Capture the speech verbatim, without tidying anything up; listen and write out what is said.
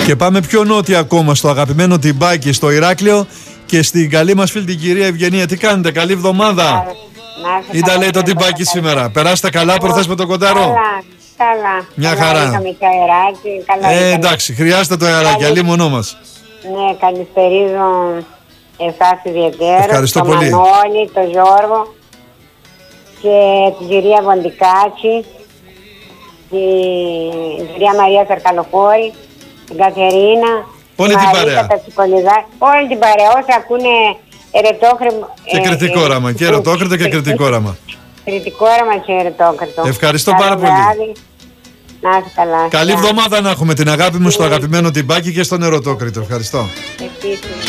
Και πάμε πιο νότια ακόμα, στο αγαπημένο Τιμπάκι, στο Ηράκλειο, και στην καλή μας φίλη την κυρία Ευγενία. Τι κάνετε, καλή εβδομάδα? Ήταν λέει το Τιμπάκι σήμερα. Περάστε καλά προχθές με τον Κονταρό? Καλά, καλά. Μια καλά χαρά. Είχαμε και αεράκι. Καλά Ε, είχαμε. εντάξει, χρειάζεται το αεράκι, αλλή μονό μας. Ναι, καλησπερίζω εσάς ιδιαίτερα. Ευχαριστώ τον πολύ. Μανώλη, τον Γιώργο και την κυρία Βοντικάτση, την κυρία Μαρία Σαρκαλοφόρη, την Κατερίνα, Όλη την παρέα. Όλη την παρέα, όσοι ακούνε ερετόχρημα. Και κριτικό όραμα, και ερωτόκριτο και κριτικό όραμα. Κριτικό όραμα και ερετόκριτο. Ευχαριστώ Καλό πάρα πολύ. βράδυ. Να είστε καλά. Καλή εβδομάδα να έχουμε, την αγάπη μου στο αγαπημένο Τιμπάκι και στον ερωτόκριτο. Ευχαριστώ. Επίσης.